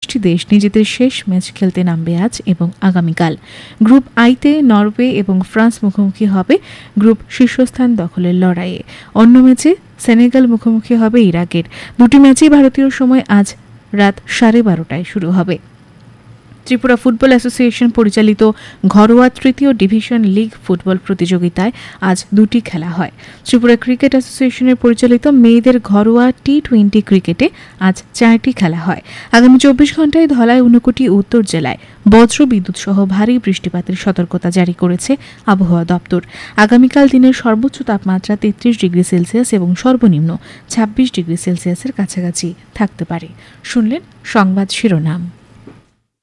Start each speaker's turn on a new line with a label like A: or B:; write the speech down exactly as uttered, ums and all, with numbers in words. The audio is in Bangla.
A: একুশটি দেশ নিজেদের শেষ ম্যাচ খেলতে নামবে আজ এবং আগামীকাল। গ্রুপ আইতে নরওয়ে এবং ফ্রান্স মুখোমুখি হবে গ্রুপ শীর্ষস্থান দখলের লড়াইয়ে। অন্য ম্যাচে সেনেগাল মুখোমুখি হবে ইরাকের। দুটি ম্যাচই ভারতীয় সময় আজ রাত সাড়ে বারোটায় শুরু হবে। ত্রিপুরা ফুটবল অ্যাসোসিয়েশন পরিচালিত ঘরোয়া তৃতীয় ডিভিশন লিগ ফুটবল প্রতিযোগিতায় আজ দুটি খেলা হয়। ত্রিপুরা ক্রিকেট অ্যাসোসিয়েশনের পরিচালিত মেয়েদের ঘরোয়া টি টোয়েন্টি ক্রিকেটে আজ চারটি খেলা হয়। আগামী চব্বিশ ঘন্টায় ধলাই, ঊনকোটি, উত্তর জেলায় বজ্র বিদ্যুৎ সহ ভারী বৃষ্টিপাতের সতর্কতা জারি করেছে আবহাওয়া দপ্তর। আগামীকাল দিনের সর্বোচ্চ তাপমাত্রা তেত্রিশ ডিগ্রি সেলসিয়াস এবং সর্বনিম্ন ছাব্বিশ ডিগ্রি সেলসিয়াসের কাছাকাছি থাকতে পারে। শুনলেন সংবাদ শিরোনাম।